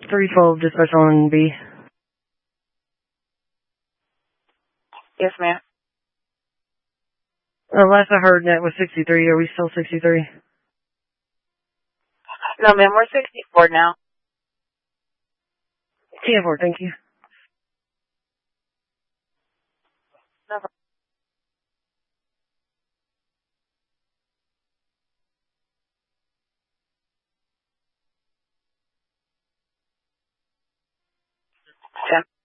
312 dispatch on B. Yes, ma'am. Last I heard net was 63. Are we still 63? No, ma'am, we're 64 now. 10-4, thank you. No problem.